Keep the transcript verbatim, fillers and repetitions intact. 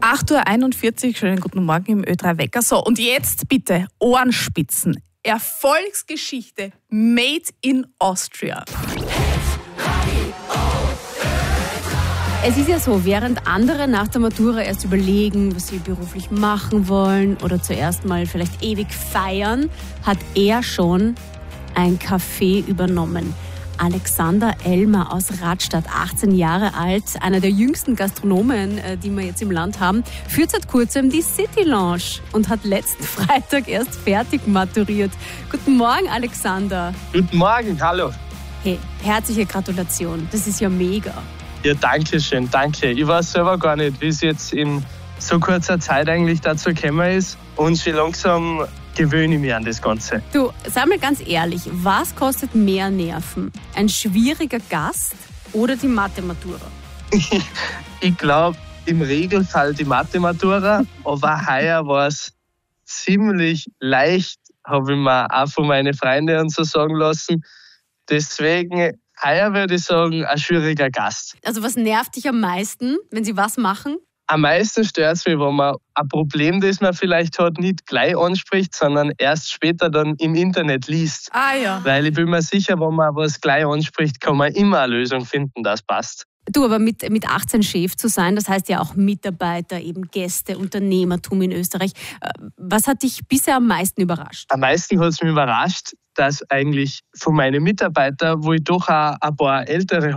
acht Uhr einundvierzig, schönen guten Morgen im Ö drei Wecker. So, und jetzt bitte Ohrenspitzen. Erfolgsgeschichte made in Austria. Es ist ja so, während andere nach der Matura erst überlegen, was sie beruflich machen wollen oder zuerst mal vielleicht ewig feiern, hat er schon ein Café übernommen. Alexander Elmer aus Radstadt, achtzehn Jahre alt, einer der jüngsten Gastronomen, die wir jetzt im Land haben, führt seit kurzem die City Lounge und hat letzten Freitag erst fertig maturiert. Guten Morgen, Alexander. Guten Morgen, hallo. Hey, herzliche Gratulation, das ist ja mega. Ja, danke schön, danke. Ich weiß selber gar nicht, wie es jetzt in so kurzer Zeit eigentlich dazu gekommen ist und schon langsam gewöhne ich mich an das Ganze. Du, sag mal ganz ehrlich, was kostet mehr Nerven? Ein schwieriger Gast oder die Mathe-Matura? Ich glaube, im Regelfall die Mathe-Matura, aber heuer war es ziemlich leicht, habe ich mir auch von meinen Freunden und so sagen lassen. Deswegen, heuer würde ich sagen, ein schwieriger Gast. Also was nervt dich am meisten, wenn sie was machen? Am meisten stört es mich, wenn man ein Problem, das man vielleicht hat, nicht gleich anspricht, sondern erst später dann im Internet liest. Ah ja. Weil ich bin mir sicher, wenn man was gleich anspricht, kann man immer eine Lösung finden, das passt. Du, aber mit, mit achtzehn Chef zu sein, das heißt ja auch Mitarbeiter, eben Gäste, Unternehmertum in Österreich. Was hat dich bisher am meisten überrascht? Am meisten hat es mich überrascht, dass eigentlich von meinen Mitarbeitern, wo ich doch auch ein paar ältere habe,